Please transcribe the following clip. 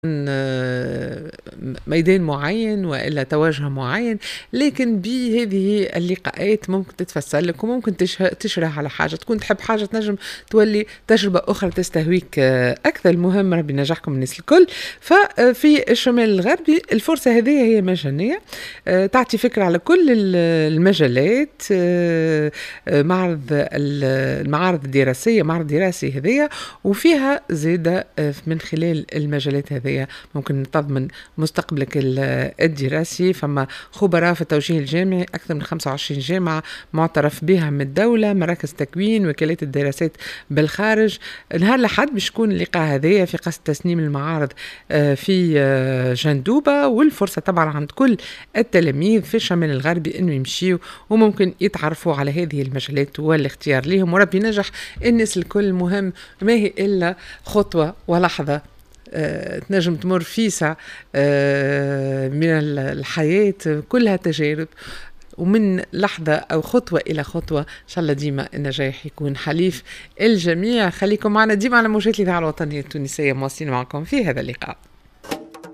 ميدان معين وإلا توجه معين، لكن بهذه اللقاءات ممكن تتفسّر لك وممكن تشرح على حاجة، تكون تحب حاجة تنجم تولي تجربة أخرى تستهويك أكثر. المهم ربي ينجحكم الناس الكل. ففي الشمال الغربي الفرصة هذه هي مجانية، تعطي فكرة على كل المجالات، معرض المعارض الدراسية، معرض دراسي هذيا، وفيها زادة من خلال المجالات هذيا ممكن تضمن مستقبلك الدراسي. فما خبراء في التوجيه الجامعي، أكثر من 25 جامعة معترف بها من الدولة، مراكز تكوين، وكالات الدراسات بالخارج. نهار الأحد باش يكون اللقاء هذايا في قصر تسنيم المعارض في جندوبة، والفرصة طبعا عند كل التلاميذ في الشمال الغربي انه يمشيوا وممكن يتعرفوا على هذه المجالات والاختيار لهم، وربي نجح الناس الكل. مهم ما هي إلا خطوة ولحظة تنجم تمر فيسع من الحياة، كلها تجارب، ومن لحظة أو خطوة إلى خطوة إن شاء الله ديما النجاح يكون حليف الجميع. خليكم معنا ديما على موجات الإذاعة الوطنية التونسية، مواصلين معكم في هذا اللقاء.